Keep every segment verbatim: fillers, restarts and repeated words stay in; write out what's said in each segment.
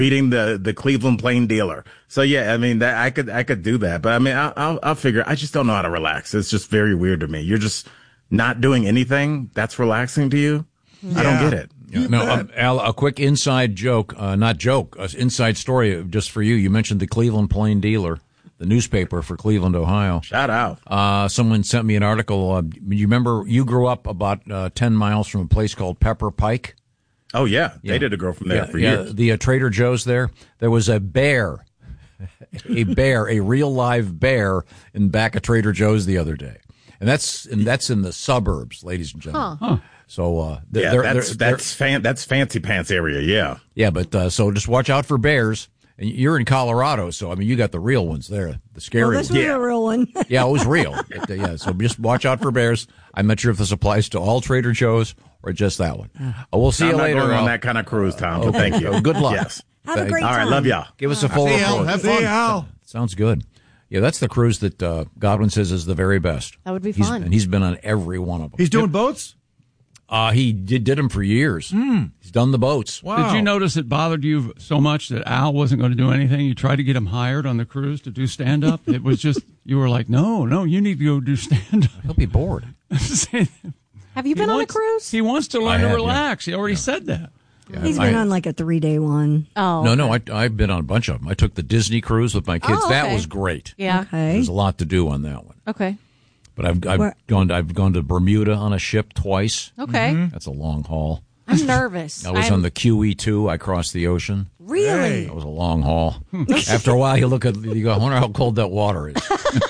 beating the, the Cleveland Plain Dealer. So yeah, I mean that I could I could do that, but I mean I'll, I'll I'll figure. I just don't know how to relax. It's just very weird to me. You're just not doing anything that's relaxing to you. Yeah. I don't get it. Yeah. No, um, Al, a quick inside joke, uh, not joke, uh, inside story just for you. You mentioned the Cleveland Plain Dealer, the newspaper for Cleveland, Ohio. Shout out. Uh, someone sent me an article. Uh, you remember you grew up about uh, ten miles from a place called Pepper Pike? Oh, yeah. yeah. Dated a girl from there yeah, for yeah, years. The uh, Trader Joe's there. There was a bear, a bear, a real live bear in back of Trader Joe's the other day. And that's and that's in the suburbs, ladies and gentlemen. Huh. So, uh, they're, yeah, they're, that's they're, that's fan, that's fancy pants area. Yeah. Yeah. But, uh, so just watch out for bears. And you're in Colorado. So, I mean, you got the real ones there, the scary well, ones. this was yeah. a real one. Yeah, it was real. But, uh, yeah. So just watch out for bears. I'm not sure if this applies to all Trader Joe's or just that one. Uh, we'll see I'm you not later. going on Al. that kind of cruise, Tom. But thank you. Good luck. Yes. Have a great All time. right. Love y'all. Give us a full See report. Al. Have fun. Al. Sounds good. Yeah, that's the cruise that uh, Godwin says is the very best. That would be He's, fun. and he's been on every one of them. He's doing boats? Uh, he did, did them for years. Mm. He's done the boats. Wow. Did you notice it bothered you so much that Al wasn't going to do anything? You tried to get him hired on the cruise to do stand-up. It was just, you were like, no, no, you need to go do stand-up. He'll be bored. Have you been He on wants- a cruise? He wants to I learn to have, relax. yeah. He already Yeah. said that. Yeah, He's I- been on like a three-day one. Oh, No, no, I, I've been on a bunch of them. I took the Disney cruise with my kids. Oh, That okay. was great. yeah. Okay. There's a lot to do on that one. Okay. But I've, I've Where- gone. To, I've gone to Bermuda on a ship twice. Okay. That's a long haul. I'm nervous. I was I'm, on the Q E two. I crossed the ocean. Really? That was a long haul. After a while, you look at you go, I wonder how cold that water is.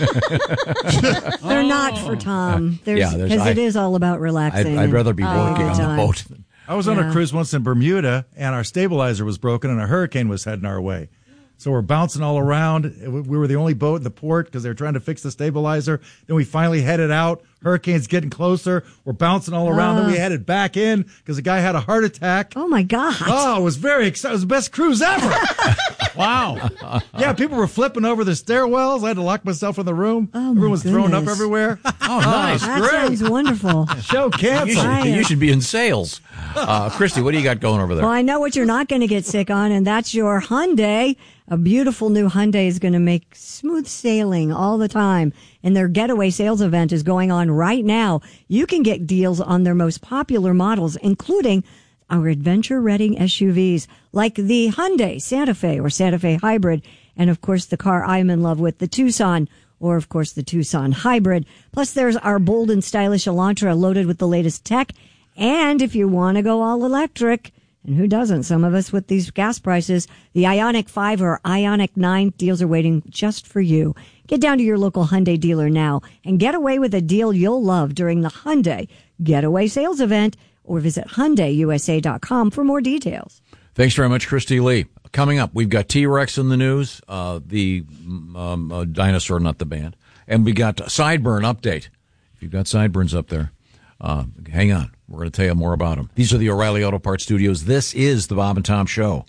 They're not for Tom. There's, Yeah, there's- because I- it is all about I'd, relaxing. I'd rather be and working having a on good the time. boat. I was on Yeah. a cruise once in Bermuda, and our stabilizer was broken, and a hurricane was heading our way. So we're bouncing all around. We were the only boat in the port because they were trying to fix the stabilizer. Then we finally headed out. Hurricane's getting closer. We're bouncing all around. Then we headed back in because the guy had a heart attack. Oh, my God. Oh, it was very exciting. It was the best cruise ever. Wow. Yeah, people were flipping over the stairwells. I had to lock myself in the room. Oh, my Everyone was throwing up goodness. everywhere. Oh, nice. That great. sounds wonderful. Show You canceled. should, Right. you should be in sales. Uh, Christy, what do you got going over there? Well, I know what you're not going to get sick on, and that's your Hyundai. A beautiful new Hyundai is going to make smooth sailing all the time. And their getaway sales event is going on right now. You can get deals on their most popular models, including our adventure-ready S U Vs, like the Hyundai Santa Fe or Santa Fe Hybrid, and of course the car I'm in love with, the Tucson, or of course the Tucson Hybrid. Plus there's our bold and stylish Elantra loaded with the latest tech. And if you want to go all electric, and who doesn't? Some of us with these gas prices, the Ioniq five or Ioniq nine deals are waiting just for you. Get down to your local Hyundai dealer now and get away with a deal you'll love during the Hyundai Getaway Sales Event, or visit Hyundai U S A dot com for more details. Thanks very much, Christy Lee. Coming up, we've got T-Rex in the news, uh, the um, uh, dinosaur, not the band. And we got Sideburn update. If you've got Sideburns up there, uh, hang on. We're going to tell you more about them. These are the O'Reilly Auto Parts Studios. This is the Bob and Tom Show.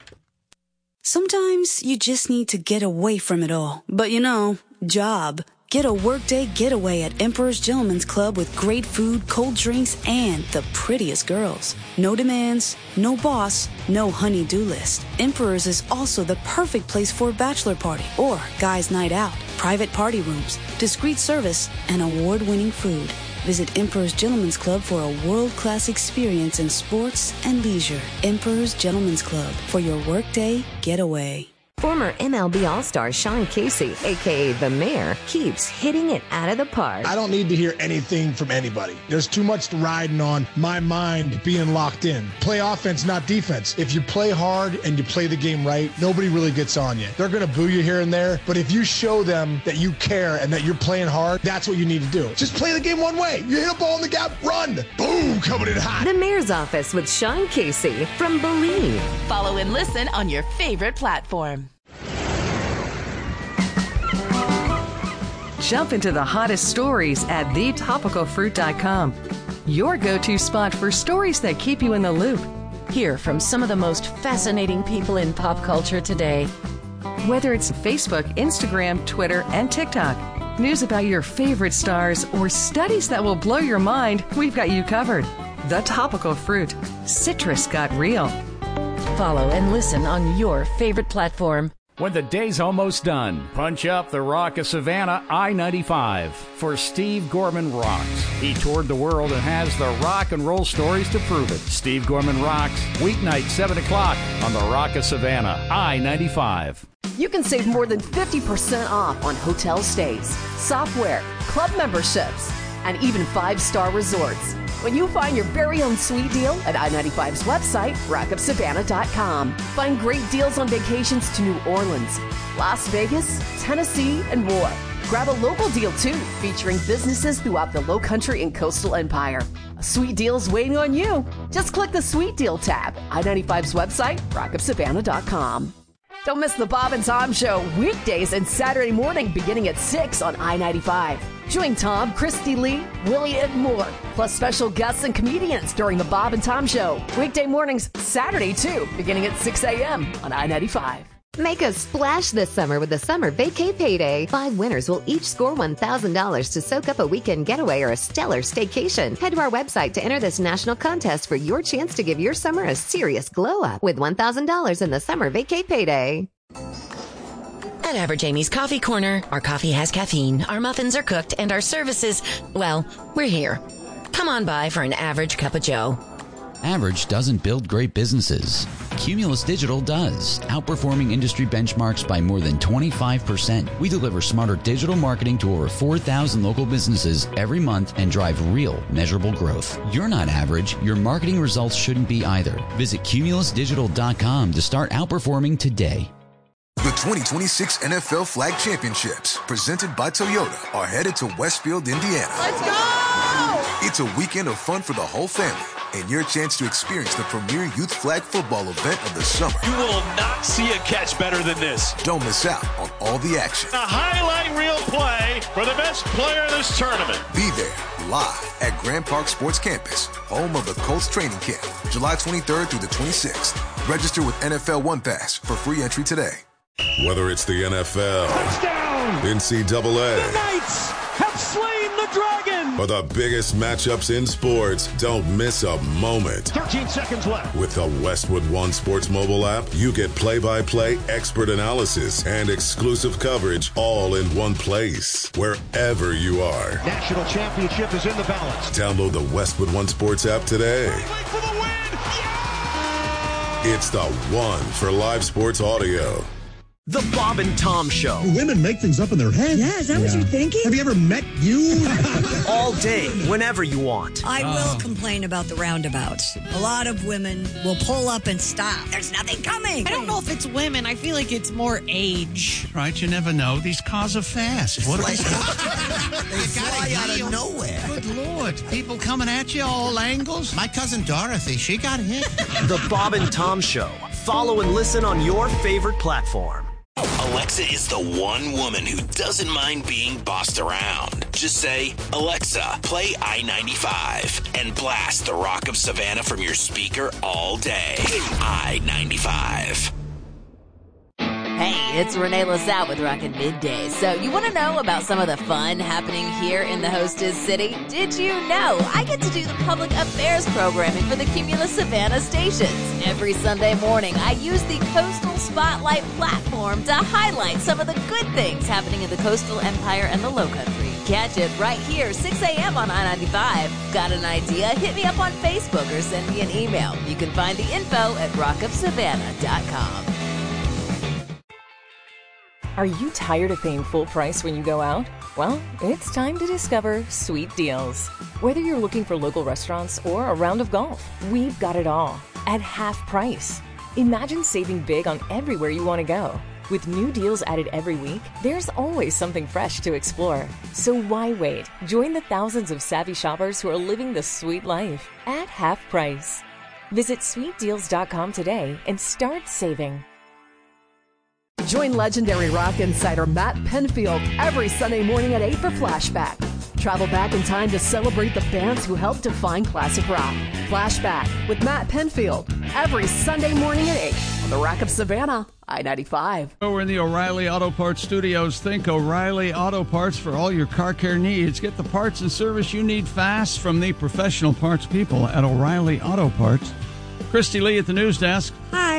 Sometimes you just need to get away from it all. But you know, job. Get a workday getaway at Emperor's Gentleman's Club with great food, cold drinks, and the prettiest girls. No demands, no boss, no honey-do list. Emperor's is also the perfect place for a bachelor party or guys' night out. Private party rooms, discreet service, and award-winning food. Visit Emperor's Gentleman's Club for a world-class experience in sports and leisure. Emperor's Gentleman's Club for your workday getaway. Former M L B All-Star Sean Casey, a k a. The Mayor, keeps hitting it out of the park. I don't need to hear anything from anybody. There's too much riding on my mind being locked in. Play offense, not defense. If you play hard and you play the game right, nobody really gets on you. They're going to boo you here and there, but if you show them that you care and that you're playing hard, that's what you need to do. Just play the game one way. You hit a ball in the gap, run. Boom, coming in hot. The Mayor's Office with Sean Casey from Believe. Follow and listen on your favorite platform. Jump into the hottest stories at the topical fruit dot com. Your go-to spot for stories that keep you in the loop. Hear from some of the most fascinating people in pop culture today. Whether it's Facebook, Instagram, Twitter, and TikTok, news about your favorite stars, or studies that will blow your mind, we've got you covered. The Topical Fruit. Citrus got real. Follow and listen on your favorite platform. When the day's almost done, punch up the Rock of Savannah I ninety-five for Steve Gorman Rocks. He toured the world and has the rock and roll stories to prove it. Steve Gorman Rocks, weeknight seven o'clock on the Rock of Savannah I ninety-five. You can save more than fifty percent off on hotel stays, software, club memberships, and even five-star resorts when you find your very own sweet deal at I ninety-five's website, rock of savannah dot com. Find great deals on vacations to New Orleans, Las Vegas, Tennessee, and more. Grab a local deal, too, featuring businesses throughout the Lowcountry and Coastal Empire. A sweet deal is waiting on you. Just click the Sweet Deal tab, I ninety-five's website, rock of savannah dot com. Don't miss the Bob and Tom Show weekdays and Saturday morning beginning at six on I ninety-five. Join Tom, Christy Lee, Willie, and more, plus special guests and comedians during the Bob and Tom Show. Weekday mornings, Saturday too, beginning at six a.m. on I ninety-five. Make a splash this summer with the Summer Vacay Payday. Five winners will each score one thousand dollars to soak up a weekend getaway or a stellar staycation. Head to our website to enter this national contest for your chance to give your summer a serious glow up with one thousand dollars in the Summer Vacay Payday. At Average Amy's Coffee Corner, our coffee has caffeine, our muffins are cooked, and our services, well, we're here. Come on by for an average cup of joe. Average doesn't build great businesses. Cumulus Digital does, outperforming industry benchmarks by more than twenty-five percent. We deliver smarter digital marketing to over four thousand local businesses every month and drive real, measurable growth. You're not average. Your marketing results shouldn't be either. Visit cumulus digital dot com to start outperforming today. The twenty twenty-six N F L Flag Championships, presented by Toyota, are headed to Westfield, Indiana. Let's go! It's a weekend of fun for the whole family and your chance to experience the premier youth flag football event of the summer. You will not see a catch better than this. Don't miss out on all the action. A highlight reel play for the best player in this tournament. Be there live at Grand Park Sports Campus, home of the Colts training camp, July twenty-third through the twenty-sixth. Register with N F L One Pass for free entry today. Whether it's the N F L, touchdown, N C double A, the Knights have slain the dragon, or the biggest matchups in sports, don't miss a moment. thirteen seconds left. With the Westwood One Sports mobile app, you get play-by-play expert analysis and exclusive coverage all in one place, wherever you are. National championship is in the balance. Download the Westwood One Sports app today. For the win. Yeah! It's the one for live sports audio. The Bob and Tom Show. Women make things up in their heads. Yeah, is that yeah. what you're thinking? Have you ever met you? All day, whenever you want. I will complain about the roundabouts. A lot of women will pull up and stop. There's nothing coming. I don't know if it's women. I feel like it's more age. Right, you never know. These cars are fast. What they fly out of nowhere. Good Lord. People coming at you all angles. My cousin Dorothy, she got hit. The Bob and Tom Show. Follow and listen on your favorite platform. Alexa is the one woman who doesn't mind being bossed around. Just say, Alexa, play I ninety-five, and blast the Rock of Savannah from your speaker all day. I ninety-five. Hey, it's Renee LaSalle with Rockin' Midday. So you want to know about some of the fun happening here in the hostess city? Did you know I get to do the public affairs programming for the Cumulus Savannah stations? Every Sunday morning, I use the Coastal Spotlight platform to highlight some of the good things happening in the Coastal Empire and the Lowcountry. Catch it right here, six a.m. on I ninety-five. Got an idea? Hit me up on Facebook or send me an email. You can find the info at rock of savannah dot com. Are you tired of paying full price when you go out? Well, it's time to discover Sweet Deals. Whether you're looking for local restaurants or a round of golf, we've got it all at half price. Imagine saving big on everywhere you want to go. With new deals added every week, there's always something fresh to explore. So why wait? Join the thousands of savvy shoppers who are living the sweet life at half price. Visit sweet deals dot com today and start saving. Join legendary rock insider Matt Penfield every Sunday morning at eight for Flashback. Travel back in time to celebrate the bands who helped define classic rock. Flashback with Matt Penfield every Sunday morning at eight on the Rock of Savannah, I ninety-five. We're in the O'Reilly Auto Parts Studios. Think O'Reilly Auto Parts for all your car care needs. Get the parts and service you need fast from the professional parts people at O'Reilly Auto Parts. Christy Lee at the news desk. Hi.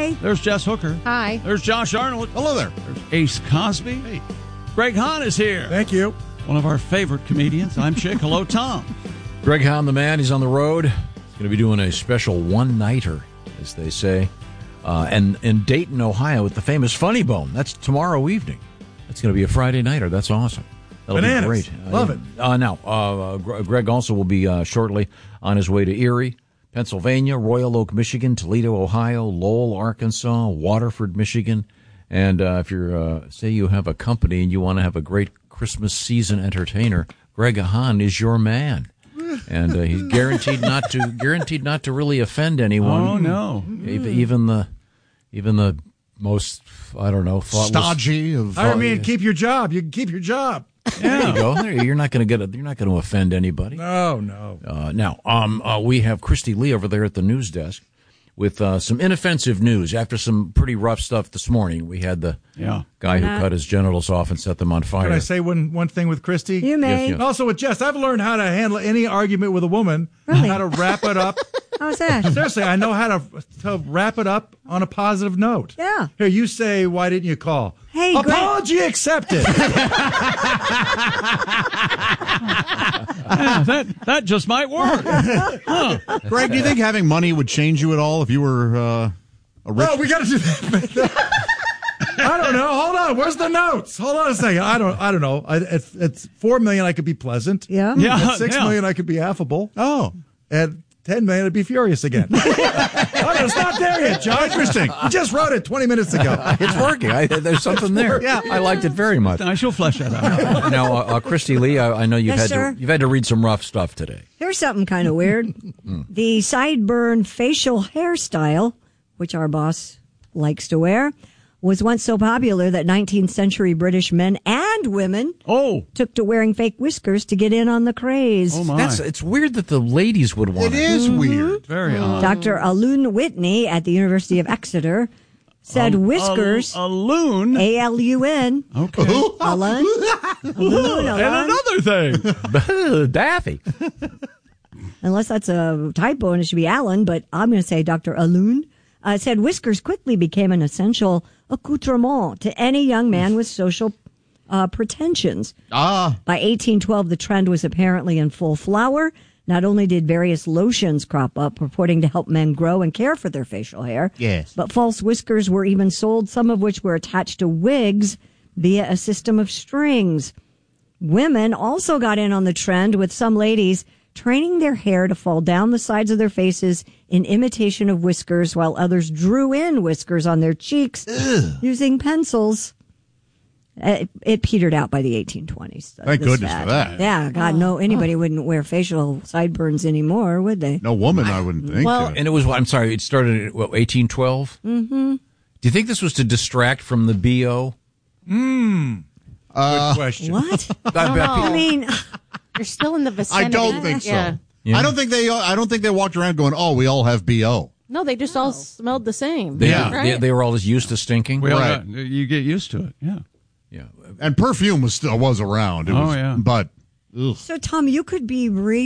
Hi. There's Jess Hooker. Hi. There's Josh Arnold. Hello there. There's Ace Cosby. Hey. Greg Hahn is here. Thank you. One of our favorite comedians. I'm Chick. Hello, Tom. Greg Hahn, the man, he's on the road. He's going to be doing a special one-nighter, as they say, uh, and in Dayton, Ohio, at the famous Funny Bone. That's tomorrow evening. That's going to be a Friday nighter. That's awesome. That'll Bananas. be great. Love uh, it. Uh, now, uh, Greg also will be uh, shortly on his way to Erie, Pennsylvania, Royal Oak, Michigan, Toledo, Ohio, Lowell, Arkansas, Waterford, Michigan. And uh, if you're, uh, say you have a company and you want to have a great Christmas season entertainer, Greg Hahn is your man. And uh, he's guaranteed not to guaranteed not to really offend anyone. Oh no! Even, even the even the most I don't know thoughtless. Stodgy of. I mean, keep your job. You can keep your job. There you go. There, you're not going to get. A, you're not going to offend anybody. No, no. Uh, now, um, uh, we have Christy Lee over there at the news desk with uh, some inoffensive news. After some pretty rough stuff this morning, we had the yeah. guy who cut his genitals off and set them on fire. Can I say one one thing with Christy? You may. Yes, yes. Also with Jess, I've learned how to handle any argument with a woman. Really? How to wrap it up. How's that? Seriously, I know how to to wrap it up on a positive note. Yeah. Here, you say, why didn't you call? Hey, Greg. Apology accepted. Yeah, that that just might work. Huh. Greg, do you think having money would change you at all if you were uh, a rich? No, we got to do that. I don't know. Hold on. Where's the notes? Hold on a second. I don't. I don't know. I, at, at four million, I could be pleasant. Yeah. Yeah. At six yeah. million, I could be affable. Oh. At ten million, I'd be furious again. Oh, it's not there yet, John. Interesting. You just wrote it twenty minutes ago. It's working. I, there's something there. Yeah. I liked it very much. I shall flesh that out. Now, uh, uh, Christy Lee, I, I know you've Yes, had sir. to you've had to read some rough stuff today. Here's something kind of weird. The sideburn facial hairstyle, which our boss likes to wear, was once so popular that nineteenth century British men and women oh. took to wearing fake whiskers to get in on the craze. Oh, my. That's it's weird that the ladies would want It is weird. Very odd. Doctor Alun Whitney at the University of Exeter said Um, whiskers, A, a loon. A L U N, Okay. Alun, Alun, And Alun. another thing. Daffy. Unless that's a typo and it should be Alan, but I'm going to say Doctor Alun, uh, said whiskers quickly became an essential accoutrement to any young man with social uh, pretensions. Ah. By eighteen twelve, the trend was apparently in full flower. Not only did various lotions crop up purporting to help men grow and care for their facial hair, Yes. but false whiskers were even sold, some of which were attached to wigs via a system of strings. Women also got in on the trend, with some ladies training their hair to fall down the sides of their faces in imitation of whiskers, while others drew in whiskers on their cheeks Ugh. using pencils. It, it petered out by the eighteen twenties. Thank this goodness fad. for that. Yeah, God, no, anybody wouldn't wear facial sideburns anymore, would they? No woman, I wouldn't think. Well- uh, And it was, I'm sorry, it started in what, eighteen twelve? Mm-hmm. Do you think this was to distract from the B O? Hmm. Uh, Good question. What? I bet know. people- I mean, You're still in the I vicinity. don't think so. Yeah. Yeah. I don't think they. I don't think they walked around going, "Oh, we all have B O." No, they just all smelled the same. They, Yeah. Right? they, they were all just used to stinking. We all Right. got- you get used to it. Yeah. Yeah. And perfume was still was around. It Oh, was, yeah. But ugh. so Tom, you could be re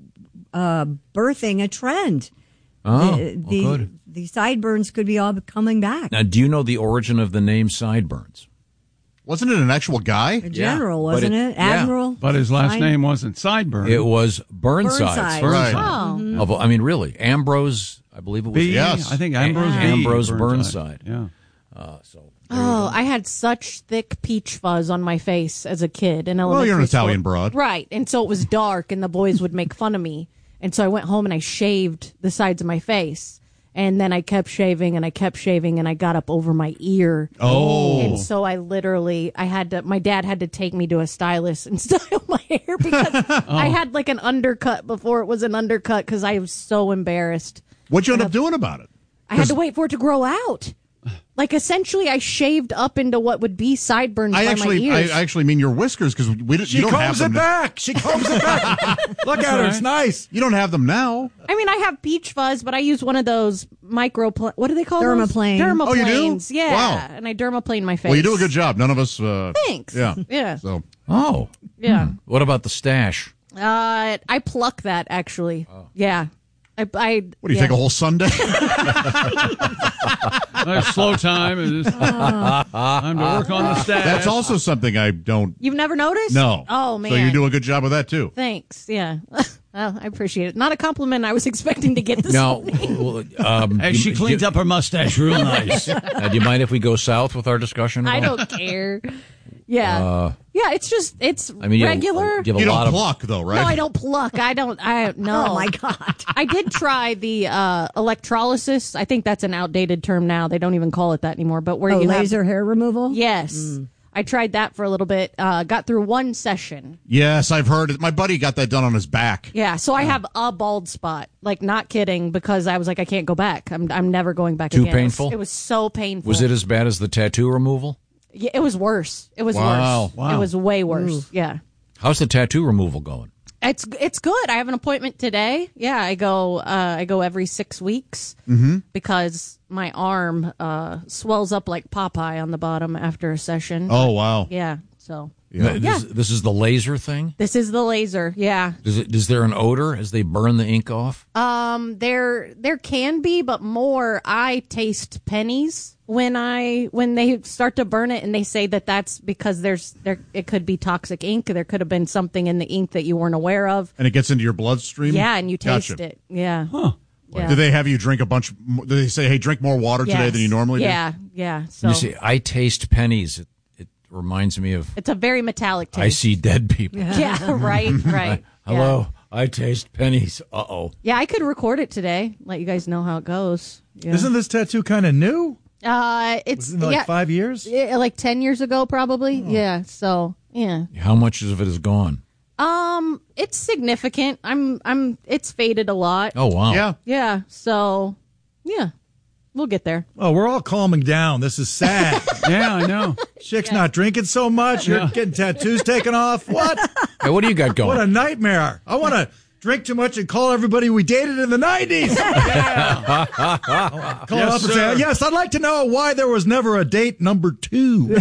uh, birthing a trend. Oh, the, well, the, good. the sideburns could be all coming back. Now, do you know the origin of the name Sideburns? wasn't it an actual guy? A general, but wasn't it- it? yeah. Admiral. But his last Side- name wasn't Sideburn. It was Burnside. Burnside. Right. Oh. Mm-hmm. Of- I mean, really, Ambrose, I believe it was. B. Yes. I think Ambrose B. Ambrose Burnside. Yeah. Uh, so Oh, I had such thick peach fuzz on my face as a kid in elementary Well, you're an school. Italian broad. Right. And so it was dark and the boys would make fun of me. And so I went home and I shaved the sides of my face. And then I kept shaving and I kept shaving and I got up over my ear. Oh. And so I literally, I had to, my dad had to take me to a stylist and style my hair because I had like an undercut before it was an undercut because I was so embarrassed. What'd you end up doing about it? I had to wait for it to grow out. Like essentially, I shaved up into what would be sideburns I by actually, my I ears. actually mean your whiskers because we don't- She you don't have combs them. it back. She combs it back. Look at her. It's nice. You don't have them now. I mean, I have peach fuzz, but I use one of those micro. What do they call Dermaplane. those? Dermaplanes. Oh, you do? Yeah. Wow. And I dermaplane my face. Well, you do a good job. None of us. Uh, Thanks. Yeah. Yeah. So. Oh. Yeah. What about the stash? Uh, I pluck that actually. Oh. Yeah. I, I What do you yeah. take a whole Sunday? Uh, slow time. And just, time to work on the stats. That's also something I don't. You've never noticed? No. Oh man. So you do a good job with that too. Thanks. Yeah. Well, I appreciate it. Not a compliment I was expecting to get this No. morning. Um, Hey, she cleaned up her mustache real nice. Uh, do you mind if we go south with our discussion? at I all? don't care. Yeah. Uh, yeah, it's just it's I mean, you- regular. you have a You lot don't of- pluck though, right? No, I don't pluck. I don't. I no. Oh my God. I did try the uh, electrolysis. I think that's an outdated term now. They don't even call it that anymore. But where Oh, you laser hair removal? have, yes, I tried that for a little bit. Uh, got through one session. Yes, I've heard it. My buddy got that done on his back. Yeah, so I have a bald spot. Like, not kidding, because I was like, I can't go back. I'm I'm never going back Too again. It was- painful? It was, so painful. Was it as bad as the tattoo removal? Yeah, it was worse. It was Wow. worse. Wow. It was way worse. Yeah. How's the tattoo removal going? It's it's good. I have an appointment today. Yeah, I go uh, I go every six weeks Mm-hmm. because my arm uh, swells up like Popeye on the bottom after a session. Oh, wow. Yeah. So Yeah. Yeah. This, this is the laser thing? this is the laser. Yeah. Does it? Is there an odor as they burn the ink off? Um. There there can be, but more. I taste pennies when I when they start to burn it, and they say that that's because there's there it could be toxic ink. There could have been something in the ink that you weren't aware of. And it gets into your bloodstream? Yeah, and you taste Gotcha. it. Yeah. Huh. Yeah. Do they have you drink a bunch? Do they say, hey, drink more water today Yes. than you normally Yeah. Yeah. So You see, I taste pennies. It, it reminds me of it's a very metallic taste. I see dead people. Yeah. Right. Right. Hello, I taste pennies. Uh oh. Yeah, I could record it today. Let you guys know how it goes. Yeah. Isn't this tattoo kind of new? Uh, it's Was it like yeah, five years? yeah, like ten years ago, probably. Yeah. So yeah. How much of it is gone? Um, it's significant. I'm, I'm. It's faded a lot. Oh wow. Yeah. Yeah. So, yeah, we'll get there. Oh, we're all calming down. This is sad. Yeah, I know. Chick's not drinking so much. You're Yeah. getting tattoos taken off. What? Hey, what do you got going? What a nightmare. I want to drink too much and call everybody we dated in the nineties. Call Yes, up and sir. say, yes, I'd like to know why there was never a date number two.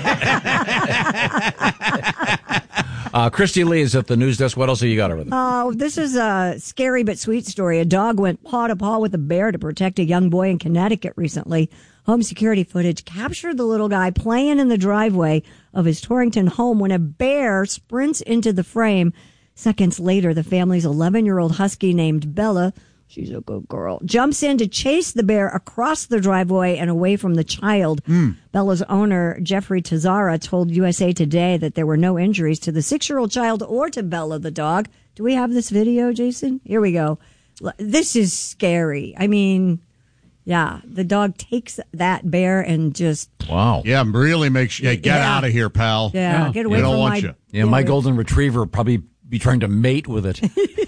Uh, Christy Lee is at the news desk. What else have you got over there? Oh, this is a scary but sweet story. A dog went paw to paw with a bear to protect a young boy in Connecticut recently. Home security footage captured the little guy playing in the driveway of his Torrington home when a bear sprints into the frame. Seconds later, the family's eleven-year-old husky named Bella, she's a good girl, jumps in to chase the bear across the driveway and away from the child. Bella's owner, Jeffrey Tazara, told U S A Today that there were no injuries to the six-year-old child or to Bella, the dog. Do we have this video, Jason? Here we go. L- This is scary. I mean, yeah, the dog takes that bear and just, Wow. Yeah, really make sure. Yeah, get Yeah. out of here, pal. yeah, Yeah. get away We don't from want my... you. Yeah, my golden retriever would probably be trying to mate with it.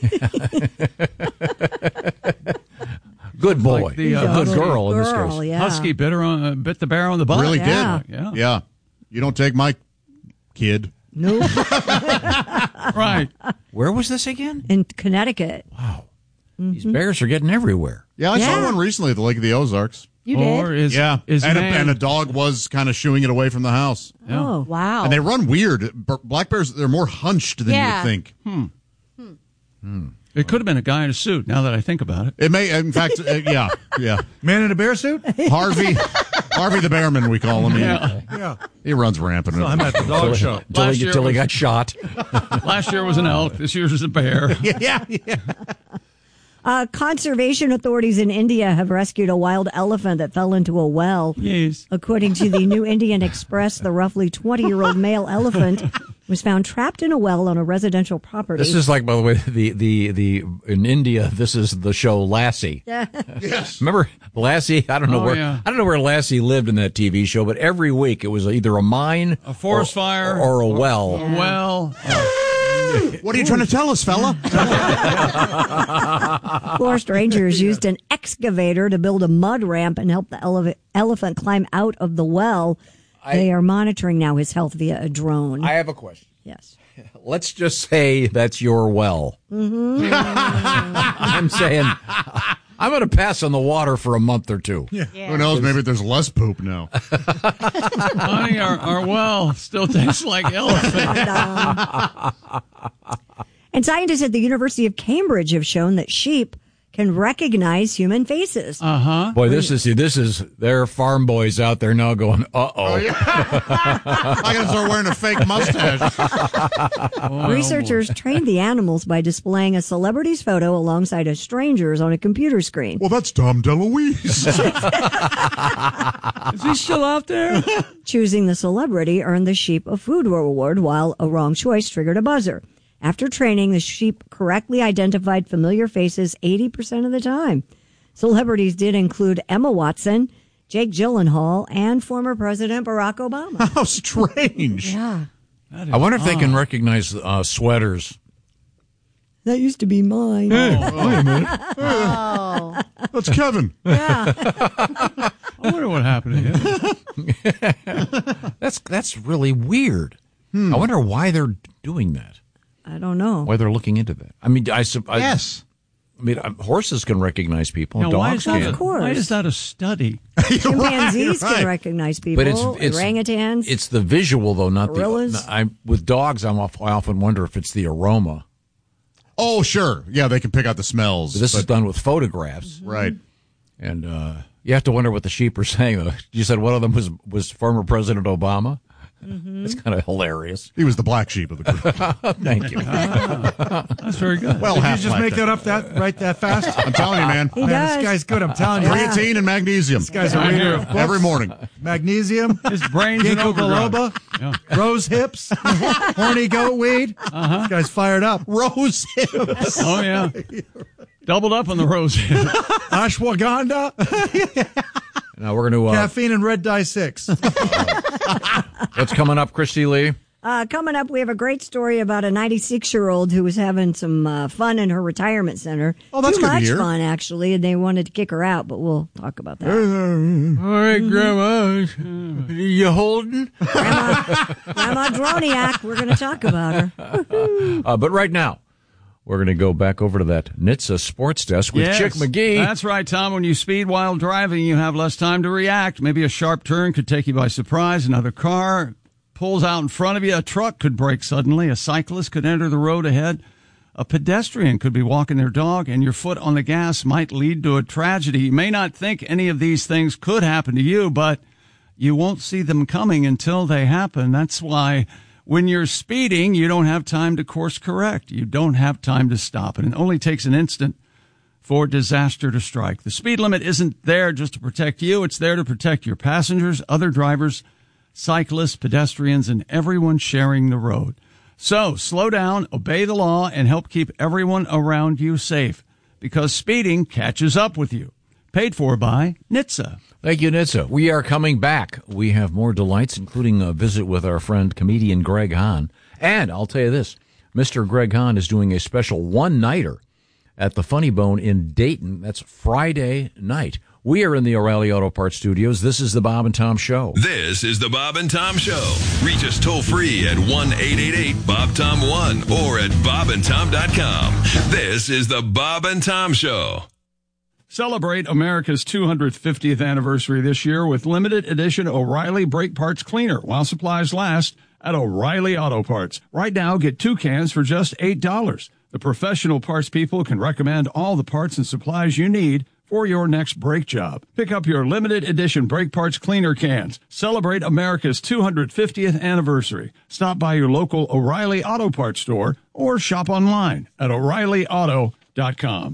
Good boy. Like the, uh, good husky girl in this girl, case. yeah. Husky bit her on, uh, bit the bear on the butt. Really Yeah. did. Yeah. Yeah. You don't take my kid. Nope. Right. Where was this again? In Connecticut. Wow. These bears are getting everywhere. Yeah, I saw Yeah. one recently at the Lake of the Ozarks. You or did? is Yeah, is and, a, man, and a dog was kind of shooing it away from the house. yeah. Oh, wow. And they run weird. B- Black bears, they're more hunched than Yeah. you would think. It could have been a guy in a suit. Now that I think about it. It may, in fact, uh, yeah, yeah. Man in a bear suit? Harvey, Harvey the Bearman, we call him. He- Yeah. Yeah. He runs rampant. So I'm at the dog show. Till Last he, year till he was- got shot. Last year was an elk. This year is a bear. yeah, yeah. Uh, conservation authorities in India have rescued a wild elephant that fell into a well. Yes. According to the New Indian Express, the roughly twenty-year-old male elephant was found trapped in a well on a residential property. This is like, by the way, the, the, the, in India, this is the show Lassie. Yes. Remember Lassie? I don't know Oh, where, yeah. I don't know where Lassie lived in that T V show, but every week it was either a mine, A forest or, fire. or a well. Well, What are you trying to tell us, fella? Forest rangers used an excavator to build a mud ramp and help the ele- elephant climb out of the well. I- they are monitoring now his health via a drone. I have a question. yes. Let's just say that's your well. Mm-hmm. I'm saying I'm going to pass on the water for a month or two. Yeah. Who knows? Maybe there's less poop now. honey, our, our well still tastes like elephant. And scientists at the University of Cambridge have shown that sheep can recognize human faces. Uh huh. Boy, this is this is there are farm boys out there now going, uh oh. Oh, yeah. I gotta start wearing a fake mustache. Oh, Researchers trained the animals by displaying a celebrity's photo alongside a stranger's on a computer screen. Well, that's Dom DeLuise. Is he still out there? Choosing the celebrity earned the sheep a food reward, while a wrong choice triggered a buzzer. After training, the sheep correctly identified familiar faces eighty percent of the time. Celebrities did include Emma Watson, Jake Gyllenhaal, and former President Barack Obama. How strange. Yeah. I wonder if they can recognize uh, sweaters. That used to be mine. Hey, wait a minute. Oh. That's Kevin. Yeah. I wonder what happened to him. That's that's really weird. Hmm. I wonder why they're doing that. I don't know. Why they're looking into that. I mean, I suppose. Yes. I mean, uh, horses can recognize people. Now, Dogs why is that can. a, Of course. Why is that a study? Chimpanzees right. can recognize people. But it's, it's orangutans. It's the visual, though, not Gorillas. the. I with dogs, I'm off, I often wonder if it's the aroma. Oh, sure. Yeah, they can pick out the smells. This but, is done with photographs, right? And uh, you have to wonder what the sheep are saying. Though you said one of them was was former President Obama. Mm-hmm. It's kind of hilarious. He was the black sheep of the group. Thank you. Ah, that's very good. Well, Did you half just black make then. that up that right that fast? I'm telling you, man. He Man, does. this guy's good. I'm telling you. Creatine and magnesium. This guy's a reader of books. Every morning. Magnesium, His brain's an ginkgo overdrive. biloba, Yeah. rose hips, horny goat weed. Uh-huh. This guy's fired up. Rose hips. Oh, yeah. Doubled up on the rose. Ashwagandha, Now we're going to. Uh, caffeine, and red dye six. what's coming up, Christy Lee? Uh, coming up, we have a great story about a ninety-six-year-old who was having some uh, fun in her retirement center. Oh, that's Too good to much hear. fun, actually, and they wanted to kick her out, but we'll talk about that. All right, Grandma. You holding? Grandma, Grandma Droniak, we're going to talk about her. Uh, but right now, we're going to go back over to that N H T S A sports desk with Yes, Chick McGee. That's right, Tom. When you speed while driving, you have less time to react. Maybe a sharp turn could take you by surprise. Another car pulls out in front of you. A truck could brake suddenly. A cyclist could enter the road ahead. A pedestrian could be walking their dog, and your foot on the gas might lead to a tragedy. You may not think any of these things could happen to you, but you won't see them coming until they happen. That's why when you're speeding, you don't have time to course correct. You don't have time to stop. And it only takes an instant for disaster to strike. The speed limit isn't there just to protect you. It's there to protect your passengers, other drivers, cyclists, pedestrians, and everyone sharing the road. So slow down, obey the law, and help keep everyone around you safe, because speeding catches up with you. Paid for by N H T S A. Thank you, N H T S A. We are coming back. We have more delights, including a visit with our friend, comedian Greg Hahn. And I'll tell you this, Mister Greg Hahn is doing a special one-nighter at the Funny Bone in Dayton. That's Friday night. We are in the O'Reilly Auto Parts studios. This is the Bob and Tom Show. This is the Bob and Tom Show. Reach us toll free at one eight eight eight Bob Tom one or at bob and tom dot com. This is the Bob and Tom Show. Celebrate America's two hundred fiftieth anniversary this year with limited edition O'Reilly Brake Parts Cleaner while supplies last at O'Reilly Auto Parts. Right now, get two cans for just eight dollars. The professional parts people can recommend all the parts and supplies you need for your next brake job. Pick up your limited edition brake parts cleaner cans. Celebrate America's two hundred fiftieth anniversary. Stop by your local O'Reilly Auto Parts store or shop online at o'reilly auto dot com.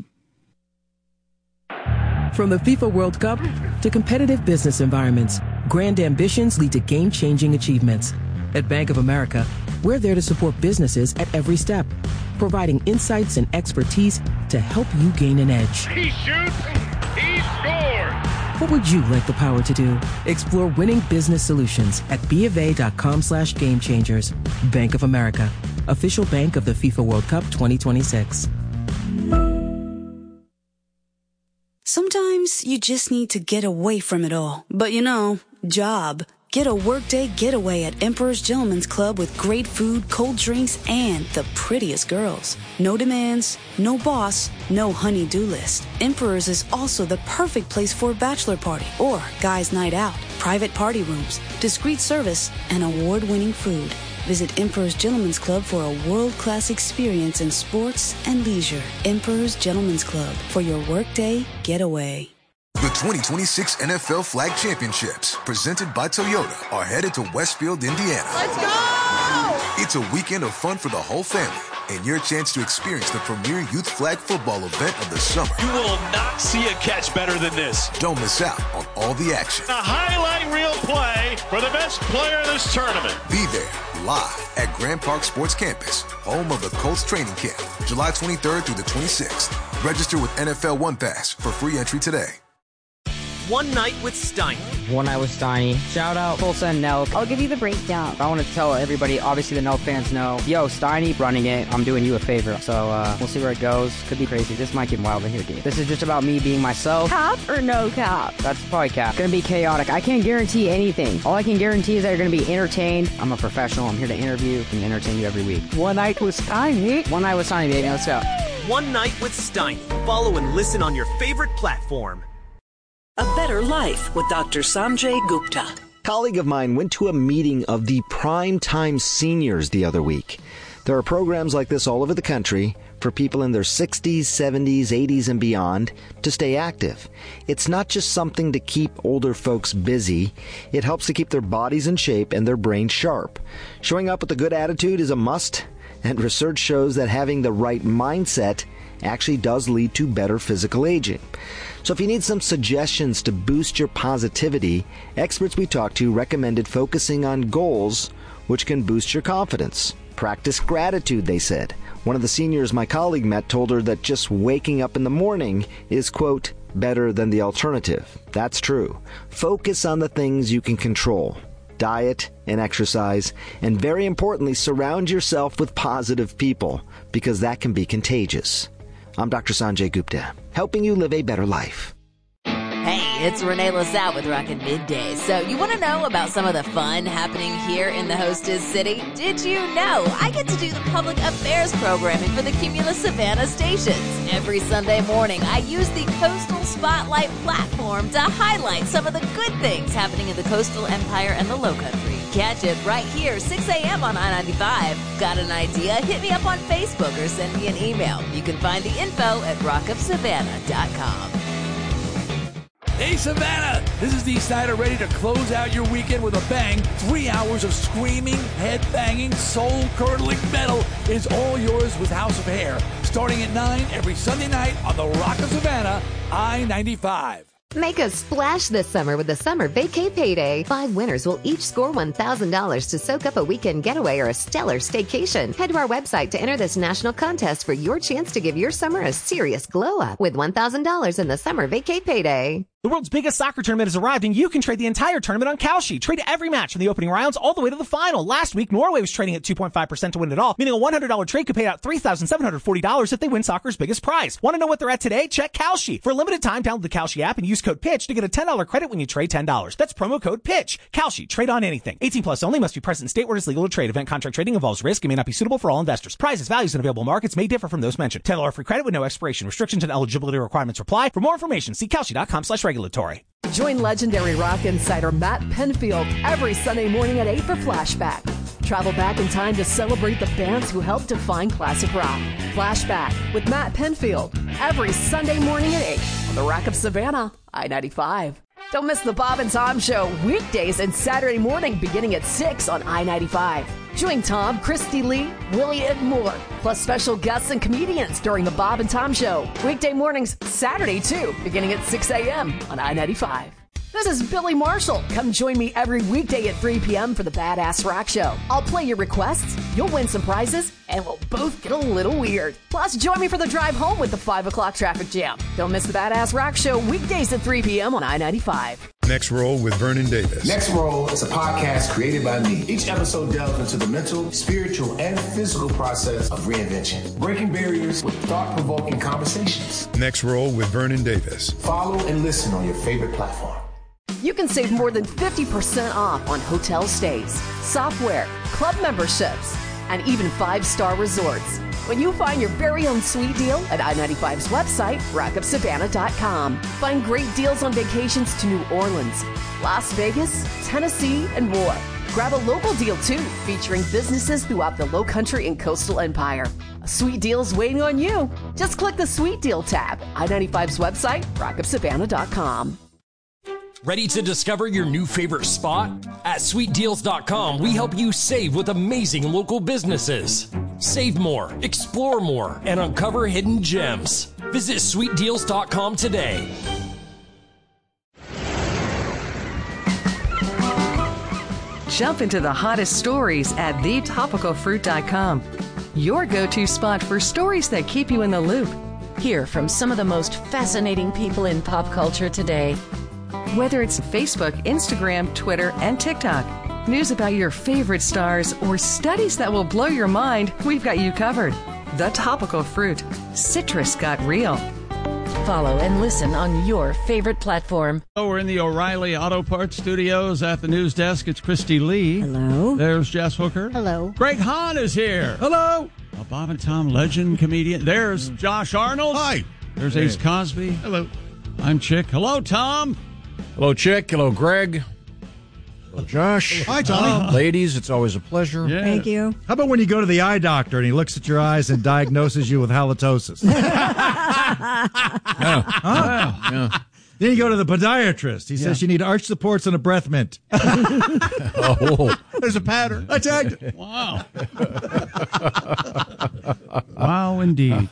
From the FIFA World Cup to competitive business environments, grand ambitions lead to game-changing achievements. At Bank of America, we're there to support businesses at every step, providing insights and expertise to help you gain an edge. He shoots, he scores! What would you like the power to do? Explore winning business solutions at BofA.com slash game changers. Bank of America, official bank of the FIFA World Cup twenty twenty-six. Sometimes you just need to get away from it all. But you know, job Get a workday getaway at Emperor's Gentleman's Club with great food, cold drinks, and the prettiest girls. No demands, no boss, no honey-do list. Emperor's is also the perfect place for a bachelor party or guys' night out. Private party rooms, discreet service, and award-winning food. Visit Emperor's Gentleman's Club for a world-class experience in sports and leisure. Emperor's Gentleman's Club for your workday getaway. The twenty twenty-six N F L Flag Championships, presented by Toyota, are headed to Westfield, Indiana. Let's go! It's a weekend of fun for the whole family and your chance to experience the premier youth flag football event of the summer. You will not see a catch better than this. Don't miss out on all the action. A highlight reel play for the best player in this tournament. Be there live at Grand Park Sports Campus, home of the Colts training camp, July twenty-third through the twenty-sixth. Register with N F L One Pass for free entry today. One Night with Steiny. One Night with Steiny. Shout out Tulsa and Nelk. I'll give you the breakdown. I want to tell everybody, obviously the Nelk fans know, yo, Steiny running it, I'm doing you a favor. So uh, we'll see where it goes. Could be crazy. This might get wild in here, dude. This is just about me being myself. Cap or no cap? That's probably cap. It's going to be chaotic. I can't guarantee anything. All I can guarantee is that you're going to be entertained. I'm a professional. I'm here to interview and entertain you every week. One Night with Steiny. One Night with Steiny, baby. Let's go. One Night with Steiny. Follow and listen on your favorite platform. A Better Life with Doctor Sanjay Gupta. A colleague of mine went to a meeting of the Prime Time Seniors the other week. There are programs like this all over the country for people in their sixties, seventies, eighties, and beyond to stay active. It's not just something to keep older folks busy. It helps to keep their bodies in shape and their brains sharp. Showing up with a good attitude is a must, and research shows that having the right mindset actually does lead to better physical aging. So if you need some suggestions to boost your positivity, experts we talked to recommended focusing on goals which can boost your confidence. Practice gratitude, they said. One of the seniors my colleague met told her that just waking up in the morning is, quote, better than the alternative. That's true. Focus on the things you can control. Diet and exercise, and very importantly, surround yourself with positive people, because that can be contagious. I'm Doctor Sanjay Gupta, helping you live a better life. Hey, it's Renee LaSalle with Rockin' Middays. So you want to know about some of the fun happening here in the hostess city? Did you know I get to do the public affairs programming for the Cumulus Savannah stations? Every Sunday morning, I use the Coastal Spotlight platform to highlight some of the good things happening in the coastal empire and the Lowcountry. Catch it right here, six a.m. on I ninety-five. Got an idea? Hit me up on Facebook or send me an email. You can find the info at rock of savannah dot com. Hey, Savannah! This is Dee Snider, ready to close out your weekend with a bang. Three hours of screaming, head-banging, soul-curdling metal is all yours with House of Hair. Starting at nine every Sunday night on the Rock of Savannah, I ninety-five. Make a splash this summer with the Summer Vacay Payday. Five winners will each score one thousand dollars to soak up a weekend getaway or a stellar staycation. Head to our website to enter this national contest for your chance to give your summer a serious glow up with one thousand dollars in the Summer Vacay Payday. The world's biggest soccer tournament has arrived, and you can trade the entire tournament on Kalshi. Trade every match from the opening rounds all the way to the final. Last week, Norway was trading at two point five percent to win it all, meaning a one hundred dollars trade could pay out three thousand seven hundred forty dollars if they win soccer's biggest prize. Want to know what they're at today? Check Kalshi. For a limited time, download the Kalshi app and use code PITCH to get a ten dollars credit when you trade ten dollars. That's promo code PITCH. Kalshi. Trade on anything. eighteen plus only. Must be present in state where it's legal to trade. Event contract trading involves risk and may not be suitable for all investors. Prizes, values, and available markets may differ from those mentioned. ten dollars free credit with no expiration. Restrictions and eligibility requirements apply. For more information, see kalshi.com slash regulatory. Join legendary rock insider Matt Penfield every Sunday morning at eight for Flashback. Travel back in time to celebrate the bands who helped define classic rock. Flashback with Matt Penfield every Sunday morning at eight on the Rock of Savannah, I ninety-five. Don't miss the Bob and Tom Show weekdays and Saturday morning beginning at six on I ninety-five. Join Tom, Christy Lee, Willie, and more, plus special guests and comedians during the Bob and Tom Show. Weekday mornings, Saturday too, beginning at six a.m. on I ninety-five. This is Billy Marshall. Come join me every weekday at three p.m. for the Badass Rock Show. I'll play your requests, you'll win some prizes, and we'll both get a little weird. Plus, join me for the drive home with the five o'clock traffic jam. Don't miss the Badass Rock Show weekdays at three p.m. on I ninety-five. Next Roll with Vernon Davis. Next Roll is a podcast created by me. Each episode delves into the mental, spiritual, and physical process of reinvention, breaking barriers with thought-provoking conversations. Next Roll with Vernon Davis. Follow and listen on your favorite platform. You can save more than fifty percent off on hotel stays, software, club memberships, and even five-star resorts. When you find your very own sweet deal at I ninety-five's website, rock up savannah dot com. Find great deals on vacations to New Orleans, Las Vegas, Tennessee, and more. Grab a local deal, too, featuring businesses throughout the Lowcountry and Coastal Empire. A sweet deal is waiting on you. Just click the Sweet Deal tab. I ninety-five's website, rock up savannah dot com. Ready to discover your new favorite spot? At sweet deals dot com, we help you save with amazing local businesses. Save more, explore more, and uncover hidden gems. Visit sweet deals dot com today. Jump into the hottest stories at the topical fruit dot com. Your go-to spot for stories that keep you in the loop. Hear from some of the most fascinating people in pop culture today. Whether it's Facebook, Instagram, Twitter, and TikTok, news about your favorite stars, or studies that will blow your mind, we've got you covered. The Topical Fruit. Citrus got real. Follow and listen on your favorite platform. Oh, we're in the O'Reilly Auto Parts Studios at the news desk. It's Christy Lee. Hello. There's Jess Hooker. Hello. Greg Hahn is here. Hello. A Bob and Tom legend comedian. There's Josh Arnold. Hi. There's Hey. Ace Cosby. Hello. I'm Chick. Hello, Tom. Hello, Chick. Hello, Greg. Hello, Josh. Hi, Tommy. Uh, ladies, it's always a pleasure. Yeah. Thank you. How about when you go to the eye doctor and he looks at your eyes and diagnoses you with halitosis? Yeah. Yeah. Then you go to the podiatrist. He says you need arch supports and a breath mint. Oh. There's a pattern. I tagged it. Wow. Wow, indeed.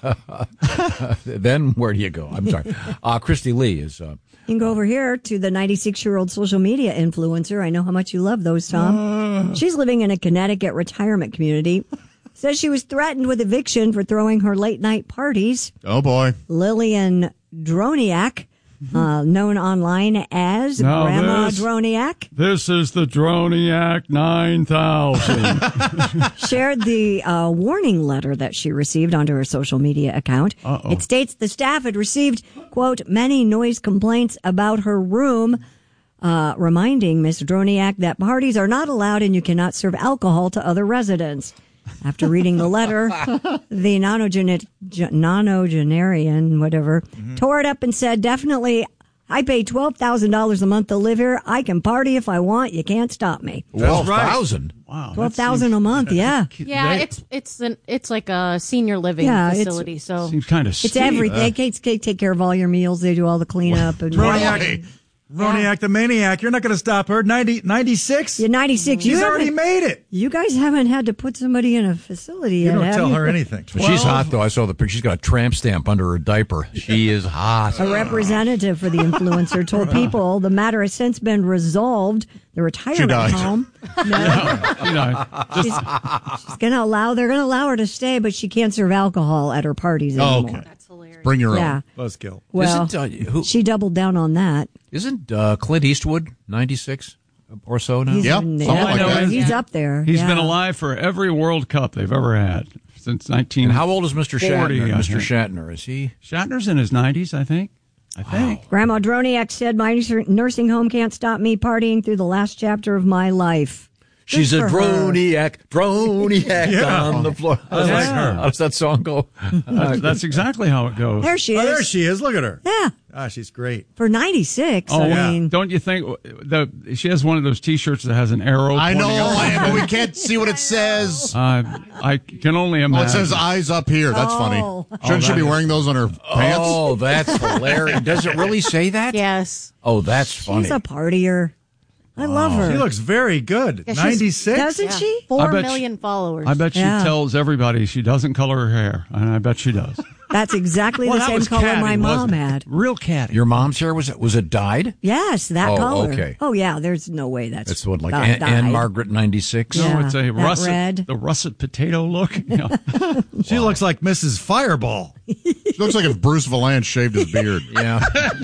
Then where do you go? I'm sorry. Uh, Christy Lee is... Uh, You can go over here to the ninety-six-year-old social media influencer. I know how much you love those, Tom. Uh. She's living in a Connecticut retirement community. Says she was threatened with eviction for throwing her late-night parties. Oh, boy. Lillian Droniak, uh, known online as Now Grandma this- Droniak, This is the Droniak nine thousand. shared the uh, warning letter that she received onto her social media account. Uh-oh. It states the staff had received, quote, many noise complaints about her room, uh, reminding Miss Droniak that parties are not allowed and you cannot serve alcohol to other residents. After reading the letter, the nonogene- ge- nonogenarian, whatever, mm-hmm. tore it up and said, definitely, I pay twelve thousand dollars a month to live here. I can party if I want. You can't stop me. twelve thousand Wow. twelve thousand dollars a month, yeah. Yeah, They- it's it's an it's like a senior living Yeah, it's- facility. So Seems kind of It's everything. They take, they take care of all your meals. They do all the cleanup. And Droniak, Droniak the maniac. You're not going to stop her. ninety, ninety-six? You're ninety-six. She's You already haven't- made it. You guys haven't had to put somebody in a facility You yet, don't have tell you? her anything. But she's hot, though. I saw the picture. She's got a tramp stamp under her diaper. She is hot. A representative for the influencer told people the matter has since been resolved. The retirement died. home. No, you know, she's, she's going to allow. They're going to allow her to stay, but she can't serve alcohol at her parties Oh, anymore. okay. that's hilarious. Bring your Yeah. own. Buzzkill. Well, Isn't, uh, who, she doubled down on that. isn't uh, Clint Eastwood ninety-six or so now? He's, Yeah, yeah, something like that. he's up there. he's yeah. been alive for every World Cup they've ever had since nineteen. And how old is Mister forty, Shatner? I Mister think. Shatner, is he? Shatner's in his nineties, I think. I think. Grandma Droniak said, my nursing home can't stop me partying through the last chapter of my life. Good She's a for her. droniac, droniac Yeah. on the floor. I like her. How does that song go? That's, that's exactly how it goes. There she Oh, is. there she is. Look at her. Yeah. Ah, she's great. For ninety-six, Oh, I yeah. mean. Don't you think the she has one of those T-shirts that has an arrow? I know, pointing up? I- but we can't see what it says. Uh, I can only Oh, imagine. it says eyes up here. That's Oh. funny. Oh, Shouldn't she that be is- wearing those on her pants? Oh, that's hilarious. Does it really say that? Yes. Oh, that's funny. She's a partier. I love her. She looks very good. Yeah, she's- ninety-six? Doesn't she? I Four bet million she- followers. I bet she Yeah. tells everybody she doesn't color her hair, and I bet she does. That's exactly Well, the that same was color catty, my mom wasn't it? had. Real catty. Your mom's hair, was it, was it dyed? Yes, that Oh, color. okay. Oh, yeah, there's no way that's That's what, like not Ann, Ann dyed. Margaret ninety-six? Yeah. No, it's a that russet, red. the russet potato look. Yeah. She looks like Missus Fireball. She looks like if Bruce Valanche shaved his beard. Yeah.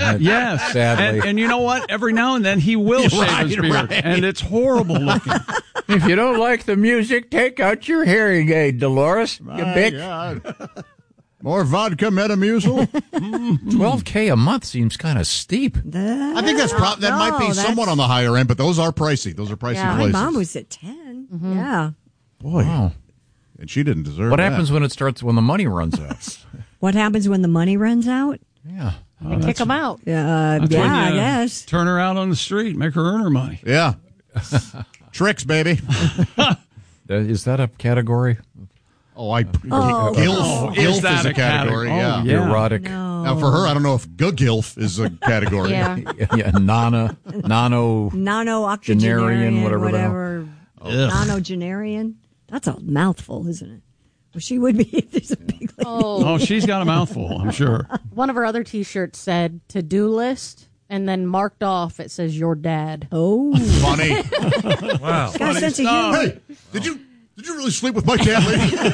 Yes, Sadly. and, and you know what? Every now and then he will shave Right, his beard, right. and it's horrible looking. If you don't like the music, take out your hearing aid, Dolores. You My bitch. God. More vodka Metamucil. twelve K a month seems kind of steep. I think that's pro- that No, might be that's- somewhat on the higher end, but those are pricey. Those are pricey Yeah, my places. mom was at ten. Yeah. Boy, Wow. and she didn't deserve What that. happens when it starts when the money runs out? What happens when the money runs out? Yeah. They kick them out. Uh, That's yeah, when you I guess. Turn her out on the street, make her earn her money. Yeah. Tricks, baby. That- Is that a category? Oh, I. Oh. Gilf. Oh, Gilf is is, that a a category. category? Yeah. Oh, yeah. Erotic. No. Now, for her, I don't know if good Gilf is a category. Yeah. Yeah, nano, nano. Nano-octogenarian, whatever the hell. whatever. Ugh. Nonogenarian. That's a mouthful, isn't it? Well, she would be if there's a big lady. Oh, Oh, she's got a mouthful, I'm sure. one of her other T-shirts said "to-do list," and then marked off it says "your dad." Oh. Funny. Wow. Got a sense of humor. Hey, did you did you really sleep with my cat lady?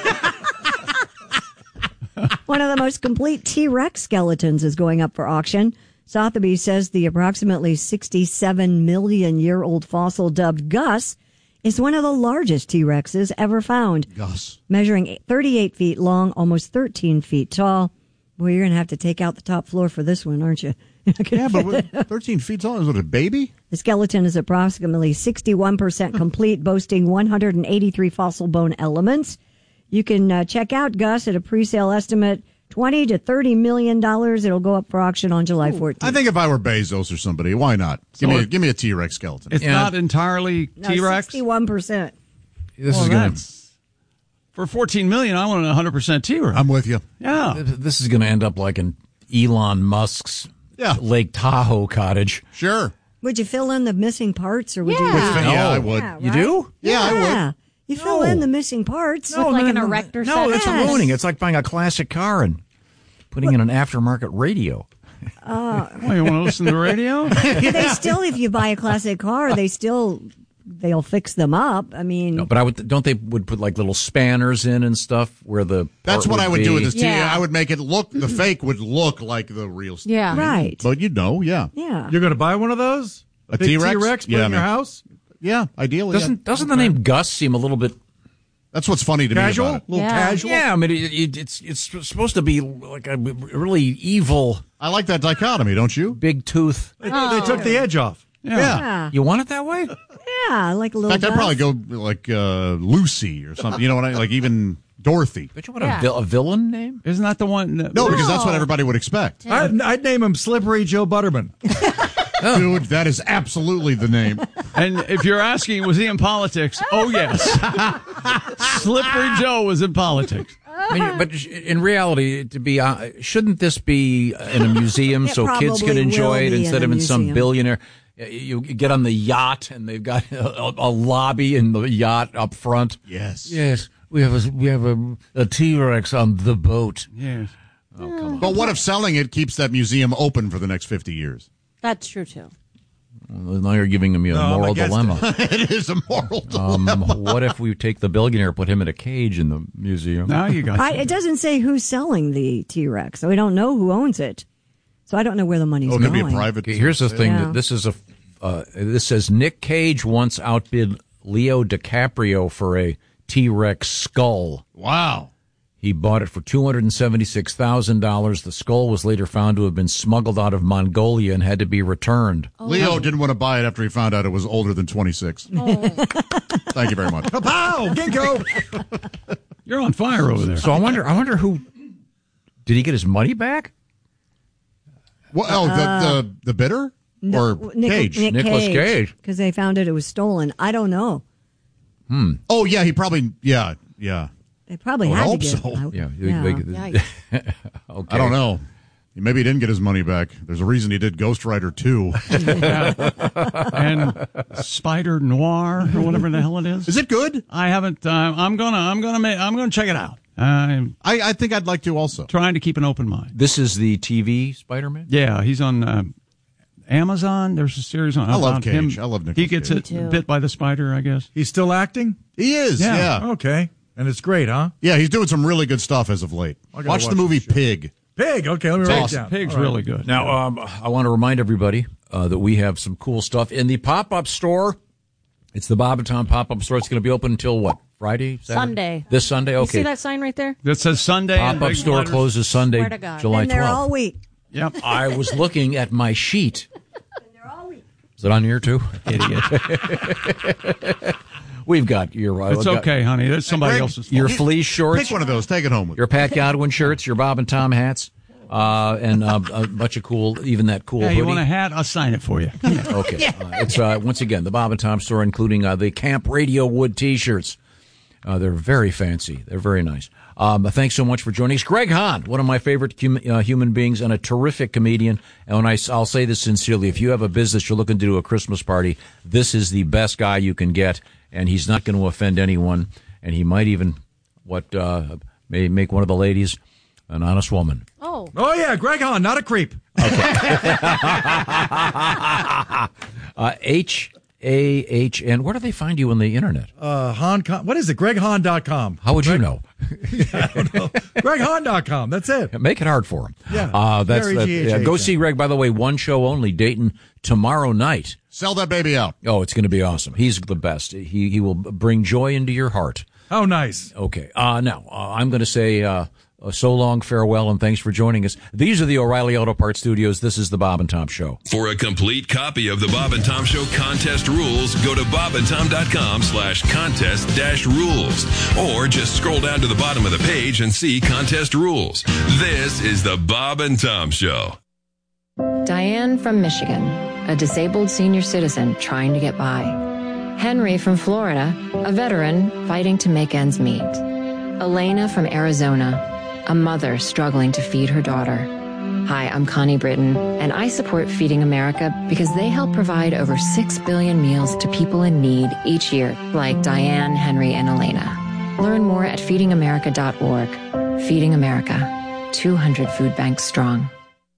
One of the most complete T-Rex skeletons is going up for auction. Sotheby's says the approximately sixty-seven million year old fossil dubbed Gus is one of the largest T-Rexes ever found. Gus. Measuring thirty-eight feet long, almost thirteen feet tall. Well, you're going to have to take out the top floor for this one, aren't you? Yeah, but what, thirteen feet tall? Is it a baby? The skeleton is approximately sixty-one percent complete, boasting one hundred eighty-three fossil bone elements. You can uh, check out Gus at a pre-sale estimate twenty to thirty million dollars. It'll go up for auction on July fourteenth. I think if I were Bezos or somebody, why not? Give So me a, it- give me a T-Rex skeleton. It's Yeah. not entirely No, T-Rex. sixty-one percent. This Well, is going to that's- For fourteen million dollars, I want a one hundred percent T-Rex. I'm with you. Yeah. this is going to end up like in Elon Musk's Yeah. Lake Tahoe cottage. Sure. Would you fill in the missing parts, or would Yeah. you? Would fit- yeah, I No. would. Yeah, You right? do? Yeah, I would. Yeah. You fill in the missing parts. With like an erector No, set. that's Yes. ruining. It's like buying a classic car and putting in an aftermarket radio. Oh, you want to listen to the radio? They still, if you buy a classic car, they still they'll fix them up. I mean, No, but I would don't they would put like little spanners in and stuff where the That's part what I would be. do with this T. Yeah. I would make it look, the fake would look like the real stuff. Yeah. right? But you know, yeah. Yeah. You're going to buy one of those? A big T-Rex? T-Rex put Yeah, in your man. house? Yeah, ideally. Doesn't yeah. doesn't the name Gus seem a little bit That's what's funny to Casual? me A about it. little Yeah. casual? Yeah, I mean it, it, it's it's supposed to be like a really evil I like that dichotomy, don't you? big tooth. They, they took the edge off. Yeah. Yeah. You want it that way? Yeah, like a In little. fact, I'd Gus. probably go like uh, Lucy or something. You know what I like? Even Dorothy. But you want Yeah. a, vil- a villain name? Isn't that the one? That, No, because that's what everybody would expect. I'd, I'd name him Slippery Joe Butterman. Dude, that is absolutely the name. And if you're asking, was he in politics? Oh, yes. Slippery Joe was in politics. I mean, but in reality, to be uh, shouldn't this be in a museum It so kids probably can enjoy will it be instead in of a in some museum. billionaire? You get on the yacht and they've got a, a lobby in the yacht up front. Yes. Yes, we have a we have a, a T-Rex on the boat. Yes. Oh, come on. But what if selling it keeps that museum open for the next fifty years? That's true too. Well, now you're giving me a No, I'm moral against dilemma. It is a moral Um, dilemma. what if we take the billionaire, put him in a cage in the museum? Now you got I, it doesn't say who's selling the T-Rex, so we don't know who owns it. So I don't know where the money's Oh, it going. could be a private. Okay, here's the thing. Yeah. That this is a. Uh, this says Nick Cage once outbid Leo DiCaprio for a T-Rex skull. Wow. He bought it for two hundred seventy-six thousand dollars. The skull was later found to have been smuggled out of Mongolia and had to be returned. Leo didn't want to buy it after he found out it was older than twenty-six. Thank you very much. Pow! Ginkgo! You're on fire over there. So I wonder. I wonder who. Did he get his money back? What, oh, the, the the bidder or Nic- Cage? Nick Nicolas Cage. Because they found it, it was stolen. I don't know. Hmm. Oh yeah, he probably yeah yeah. They probably I would had hope to get so. it. I- Yeah. yeah. Okay. I don't know. Maybe he didn't get his money back. There's a reason he did Ghost Rider two. And Spider Noir or whatever the hell it is. Is it good? I haven't. Uh, I'm gonna. I'm gonna. Make, I'm gonna check it out. I'm I, I think I'd like to also. trying to keep an open mind. This is the T V Spider-Man. Yeah, he's on uh, Amazon. There's a series on. I love about Cage. him. I love Nicolas He gets Cage. it Me too. bit by the spider, I guess. He's still acting? He is. Yeah. Yeah. Okay. And it's great, huh? Yeah, he's doing some really good stuff as of late. I gotta Watch, watch the movie this shit. Pig. Pig. Okay, let me It's write awesome. it down. Pig's All right. really good. Now, um, I want to remind everybody uh, that we have some cool stuff in the pop-up store. It's the Bob and Tom pop-up store. It's going to be open until what? Friday? Saturday? Sunday. This Sunday? You Okay. see that sign right there? That says Sunday. Pop-up store letters. closes Sunday, Swear to God. July And they're twelfth. all week. Yep. I was looking at my sheet. Is it on here too? Idiot. We've got your. Uh, It's got okay, honey. That's somebody Greg, else's fault. Your fleece shorts. Pick one of those. Take it home with you. Your Pat Godwin shirts. Your Bob and Tom hats. Uh, and uh, a bunch of cool, even that cool Yeah, hoodie. you want a hat? I'll sign it for you. Okay. Uh, it's, uh, once again, the Bob and Tom store, including uh, the Camp Radio Wood T-shirts. Uh, they're very fancy. They're very nice. Um, thanks so much for joining us. Greg Hahn, one of my favorite hum- uh, human beings and a terrific comedian. And when I, I'll say this sincerely, if you have a business you're looking to do a Christmas party, this is the best guy you can get. And he's not going to offend anyone. And he might even, what, uh, may make one of the ladies an honest woman. Oh. Oh, yeah, Greg Hahn, not a creep. uh, H A H N. Where do they find you on the internet? Uh, Hahn, what is it? Greg Hahn dot com. How would Greg, you know? I don't know. Greg Hahn dot com. That's it. Make it hard for him. Yeah. Uh, that's Very that, G H H yeah, Go N. see Greg, by the way, one show only, Dayton, tomorrow night. Sell that baby out. Oh, it's going to be awesome. He's the best. He he will bring joy into your heart. Oh, nice. Okay. Uh, now, uh, I'm going to say uh, uh, so long, farewell, and thanks for joining us. These are the O'Reilly Auto Parts Studios. This is the Bob and Tom Show. For a complete copy of the Bob and Tom Show contest rules, go to bobandtom.com slash contest dash rules. Or just scroll down to the bottom of the page and see contest rules. This is the Bob and Tom Show. Diane from Michigan, a disabled senior citizen trying to get by. Henry from Florida, a veteran fighting to make ends meet. Elena from Arizona, a mother struggling to feed her daughter. Hi, I'm Connie Britton, and I support Feeding America because they help provide over six billion meals to people in need each year, like Diane, Henry, and Elena. Learn more at feeding america dot org. Feeding America, two hundred food banks strong.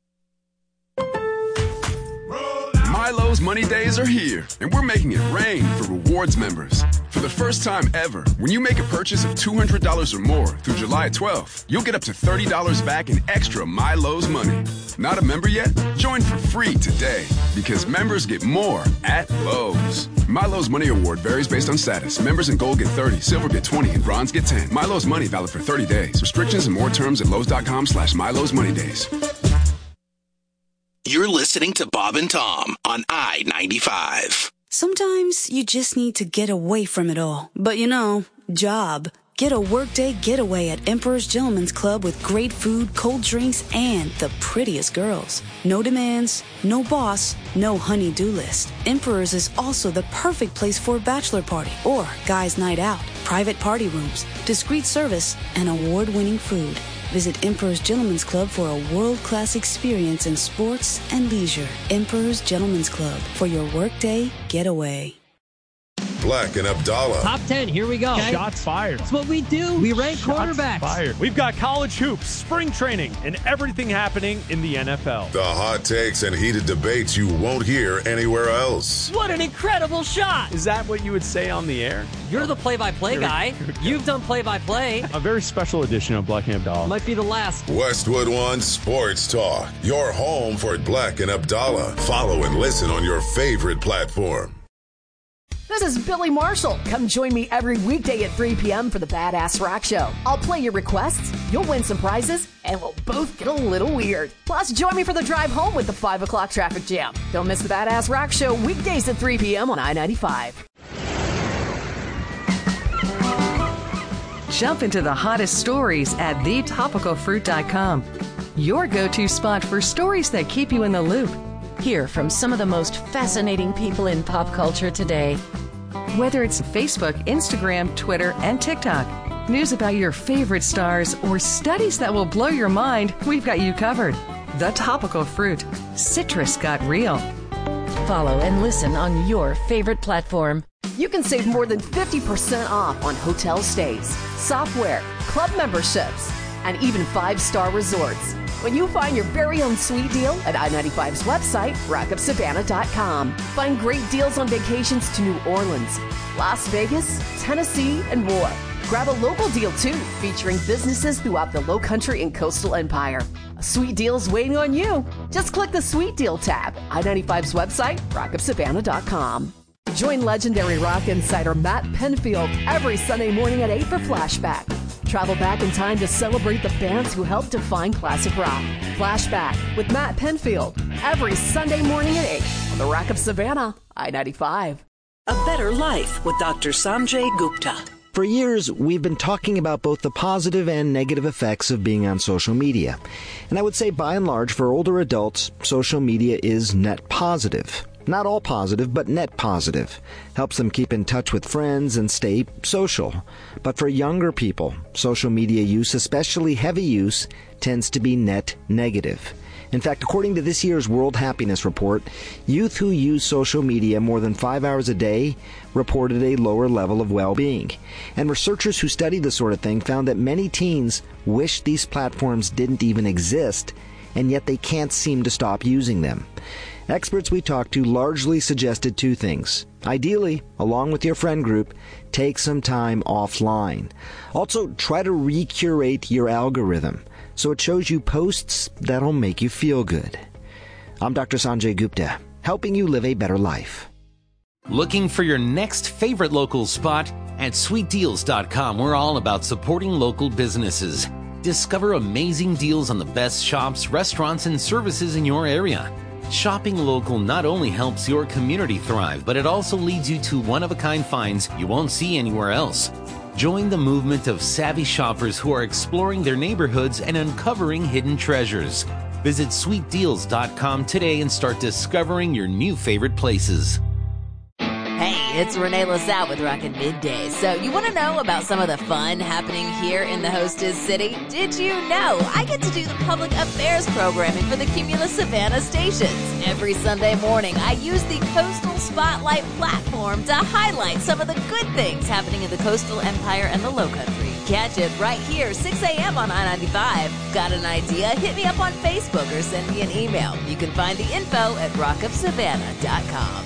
Milo's Money Days are here, and we're making it rain for rewards members. For the first time ever, when you make a purchase of two hundred dollars or more through July twelfth, you'll get up to thirty dollars back in extra Milo's money. Not a member yet? Join for free today, because members get more at Lowe's. Milo's Money Award varies based on status. Members in gold get thirty, silver get twenty, and bronze get ten. Milo's Money valid for thirty days. Restrictions and more terms at lowes.com slash Milo's Money Days. You're listening to Bob and Tom on I ninety-five. Sometimes you just need to get away from it all. But you know, job. Get a workday getaway at Emperor's Gentleman's Club with great food, cold drinks, and the prettiest girls. No demands, no boss, no honey-do list. Emperor's is also the perfect place for a bachelor party or guys' night out. Private party rooms, discreet service, and award-winning food. Visit Emperor's Gentleman's Club for a world-class experience in sports and leisure. Emperor's Gentleman's Club for your workday getaway. Black and Abdallah. Top ten, here we go. Okay. Shots fired. That's what we do. We rank Shots quarterbacks. Fired. We've got college hoops, spring training, and everything happening in the N F L. The hot takes and heated debates you won't hear anywhere else. What an incredible shot. Is that what you would say on the air? You're the play-by-play guy. You've done play-by-play. A very special edition of Black and Abdallah. Might be the last. Westwood One Sports Talk. Your home for Black and Abdallah. Follow and listen on your favorite platform. This is Billy Marshall. Come join me every weekday at three p.m. for the Badass Rock Show. I'll play your requests, you'll win some prizes, and we'll both get a little weird. Plus, join me for the drive home with the five o'clock traffic jam. Don't miss the Badass Rock Show weekdays at three p.m. on I ninety-five. Jump into the hottest stories at the topical fruit dot com. Your go-to spot for stories that keep you in the loop. Hear from some of the most fascinating people in pop culture today. Whether it's Facebook, Instagram, Twitter, and TikTok, news about your favorite stars, or studies that will blow your mind, we've got you covered. The Topical Fruit. Citrus got real. Follow and listen on your favorite platform. You can save more than fifty percent off on hotel stays, software, club memberships, and even five-star resorts when you find your very own sweet deal at I ninety-five's website, rock up savannah dot com. Find great deals on vacations to New Orleans, Las Vegas, Tennessee, and more. Grab a local deal, too, featuring businesses throughout the Lowcountry and Coastal Empire. A sweet deal is waiting on you. Just click the Sweet Deal tab, I ninety-five's website, rock up savannah dot com. Join legendary rock insider Matt Penfield every Sunday morning at eight for Flashback. Travel back in time to celebrate the bands who helped define classic rock. Flashback with Matt Penfield every Sunday morning at eight on the Rock of Savannah, I ninety-five. A Better Life with Doctor Sanjay Gupta. For years, we've been talking about both the positive and negative effects of being on social media. And I would say, by and large, for older adults, social media is net positive. Not all positive, but net positive. Helps them keep in touch with friends and stay social. But for younger people, social media use, especially heavy use, tends to be net negative. In fact, according to this year's World Happiness Report, youth who use social media more than five hours a day reported a lower level of well-being. And researchers who studied this sort of thing found that many teens wish these platforms didn't even exist, and yet they can't seem to stop using them. Experts we talked to largely suggested two things. Ideally, along with your friend group, take some time offline. Also, try to recurate your algorithm so it shows you posts that'll make you feel good. I'm Doctor Sanjay Gupta, helping you live a better life. Looking for your next favorite local spot? At sweet deals dot com, we're all about supporting local businesses. Discover amazing deals on the best shops, restaurants, and services in your area. Shopping local not only helps your community thrive, but it also leads you to one-of-a-kind finds you won't see anywhere else. Join the movement of savvy shoppers who are exploring their neighborhoods and uncovering hidden treasures. Visit sweet deals dot com today and start discovering your new favorite places. Hey, it's Renee LaSalle with Rockin' Middays. So you want to know about some of the fun happening here in the hostess city? Did you know I get to do the public affairs programming for the Cumulus Savannah stations? Every Sunday morning, I use the Coastal Spotlight platform to highlight some of the good things happening in the coastal empire and the Lowcountry. Catch it right here, six a.m. on I ninety-five. Got an idea? Hit me up on Facebook or send me an email. You can find the info at rock of savannah dot com.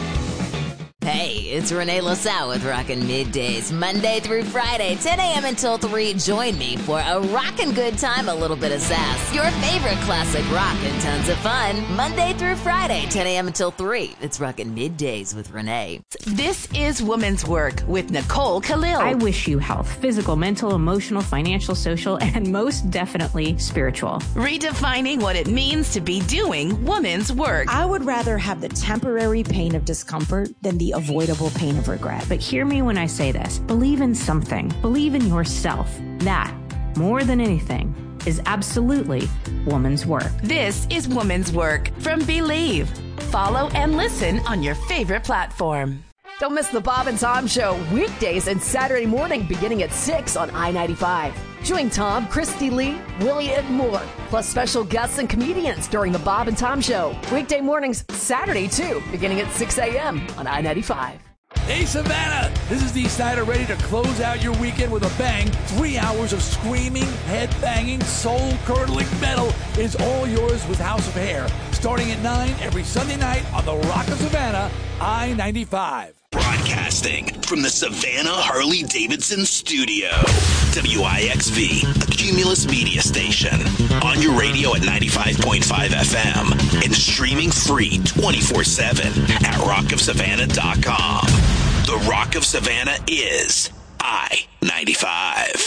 Hey, it's Renee LaSalle with Rockin' Middays, Monday through Friday, ten a.m. until three. Join me for a rockin' good time, a little bit of sass, your favorite classic rock, and tons of fun. Monday through Friday, ten a.m. until three. It's Rockin' Middays with Renee. This is Women's Work with Nicole Khalil. I wish you health, physical, mental, emotional, financial, social, and most definitely spiritual. Redefining what it means to be doing women's work. I would rather have the temporary pain of discomfort than the avoidable pain of regret. But hear me when I say this. Believe in something. Believe in yourself. That, more than anything, is absolutely woman's work. This is Woman's Work from Believe. Follow and listen on your favorite platform. Don't miss the Bob and Tom Show weekdays and Saturday morning beginning at six on I ninety-five. Join Tom, Christy Lee, Willie, and more, plus special guests and comedians during the Bob and Tom Show. Weekday mornings, Saturday too, beginning at six a.m. on I ninety-five. Hey, Savannah! This is Dee Snider, ready to close out your weekend with a bang. Three hours of screaming, head-banging, soul-curdling metal is all yours with House of Hair. Starting at nine every Sunday night on the Rock of Savannah, I ninety-five. Broadcasting from the Savannah Harley-Davidson studio. W I X V, a Cumulus media station. On your radio at ninety-five point five F M and streaming free twenty-four seven at rock of savannah dot com. The Rock of Savannah is I ninety-five.